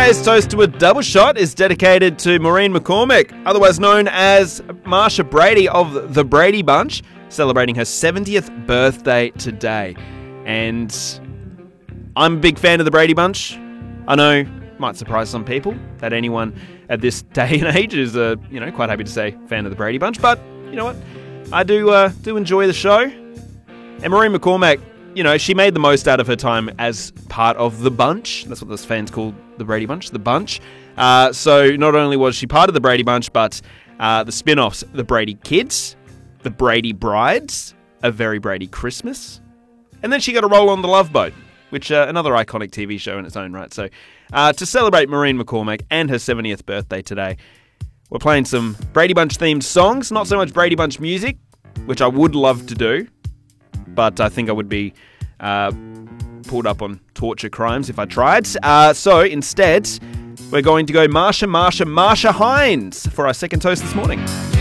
Today's toast to a double shot is dedicated to Maureen McCormick, otherwise known as Marsha Brady of the Brady Bunch, celebrating her 70th birthday today. And I'm a big fan of the Brady Bunch. I know it might surprise some people that anyone at this day and age is, quite happy to say fan of the Brady Bunch, but you know what? I do enjoy the show. And Maureen McCormick, she made the most out of her time as part of the Bunch. That's what those fans call the Brady Bunch, the Bunch. So not only was she part of the Brady Bunch, but the spin-offs, the Brady Kids, the Brady Brides, A Very Brady Christmas, and then she got a role on The Love Boat, which another iconic TV show in its own right. So to celebrate Maureen McCormick and her 70th birthday today, we're playing some Brady Bunch themed songs, not so much Brady Bunch music, which I would love to do, but I think I would be pulled up on torture crimes if I tried. So instead, we're going to go Marsha Hines for our second toast this morning.